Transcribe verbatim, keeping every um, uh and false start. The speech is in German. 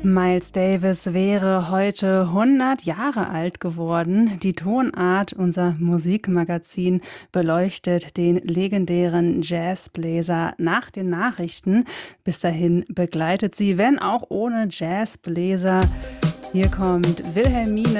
Miles Davis wäre heute hundert Jahre alt geworden. Die Tonart, unser Musikmagazin, beleuchtet den legendären Jazzbläser nach den Nachrichten. Bis dahin begleitet sie, wenn auch ohne Jazzbläser. Hier kommt Wilhelmine